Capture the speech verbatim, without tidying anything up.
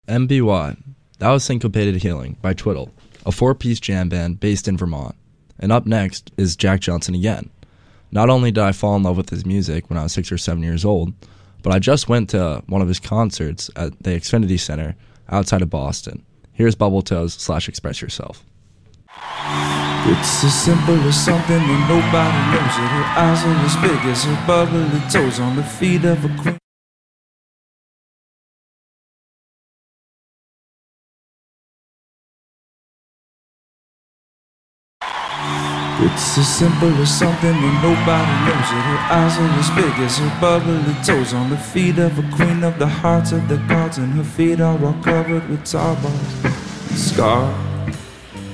M B Y. That was Syncopated Healing by Twiddle, a four-piece jam band based in Vermont. And up next is Jack Johnson again. Not only did I fall in love with his music when I was six or seven years old, but I just went to one of his concerts at the Xfinity Center outside of Boston. Here's Bubble Toes slash Express Yourself. It's as simple as something that nobody knows it. Her eyes are as big as her bubbly toes on the feet of a queen. It's as simple as something that nobody knows it. Her eyes are as big as her bubbly toes on the feet of a queen of the hearts of the gods, and her feet are all covered with tar balls and scars.